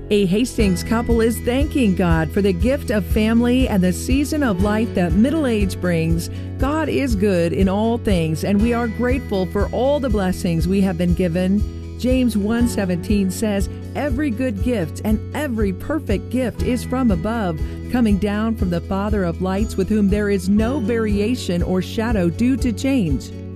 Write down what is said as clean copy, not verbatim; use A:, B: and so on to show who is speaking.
A: A Hastings couple is thanking God for the gift of family and the season of life that middle age brings. God is good in all things, and we are grateful for all the blessings we have been given. James 1:17 says, "Every good gift and every perfect gift is from above, coming down from the Father of lights, with whom there is no variation or shadow due to change."